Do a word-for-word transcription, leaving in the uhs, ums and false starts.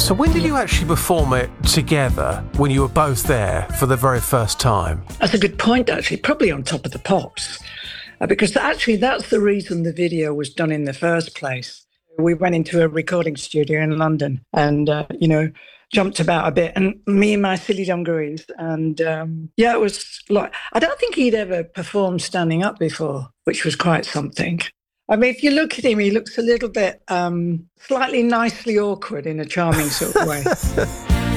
So when did you actually perform it together, when you were both there for the very first time? That's a good point, actually. Probably on Top of the Pops. Uh, because actually that's the reason the video was done in the first place. We went into a recording studio in London and, uh, you know, jumped about a bit, and me and my silly dungarees. And um, yeah, it was like, I don't think he'd ever performed standing up before, which was quite something. I mean, if you look at him, he looks a little bit um, slightly nicely awkward in a charming sort of way.